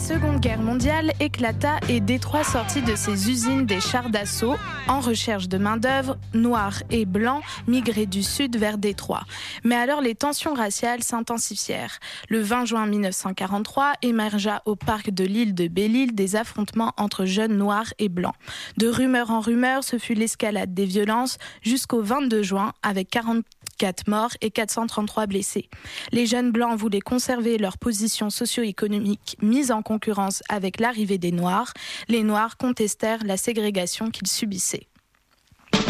Seconde Guerre mondiale éclata et Détroit sortit de ses usines des chars d'assaut. En recherche de main-d'œuvre, noirs et blancs migraient du sud vers Détroit. Mais alors les tensions raciales s'intensifièrent. Le 20 juin 1943 émergea au parc de l'île de Belle-Île des affrontements entre jeunes noirs et blancs. De rumeur en rumeur, ce fut l'escalade des violences jusqu'au 22 juin avec 44 morts et 433 blessés. Les jeunes blancs voulaient conserver leur position socio-économique mise en concurrence avec l'arrivée des Noirs. Les Noirs contestèrent la ségrégation qu'ils subissaient.